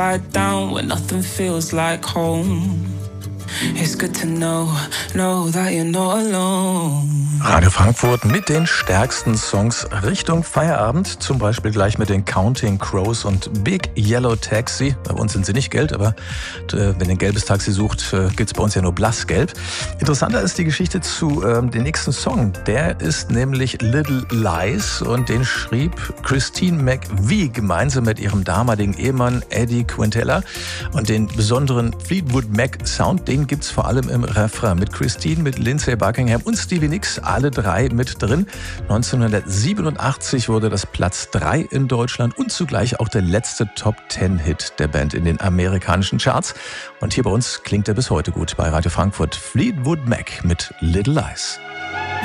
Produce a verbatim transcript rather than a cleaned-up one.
Right down when nothing feels like home. It's good to know, know that you're not alone. Radio Frankfurt mit den stärksten Songs Richtung Feierabend. Zum Beispiel gleich mit den Counting Crows und Big Yellow Taxi. Bei uns sind sie nicht Geld, aber äh, wenn ihr ein gelbes Taxi sucht, äh, gibt's bei uns ja nur blassgelb. Interessanter ist die Geschichte zu äh, dem nächsten Song. Der ist nämlich Little Lies und den schrieb Christine McVie gemeinsam mit ihrem damaligen Ehemann Eddie Quintella. Und den besonderen Fleetwood Mac Sound, den gibt's vor allem im Refrain. Mit Christine, mit Lindsay Buckingham und Stevie Nicks, alle drei mit drin. neunzehnhundertsiebenundachtzig wurde das Platz drei in Deutschland und zugleich auch der letzte Top-Ten-Hit der Band in den amerikanischen Charts. Und hier bei uns klingt er bis heute gut bei Radio Frankfurt. Fleetwood Mac mit Little Lies.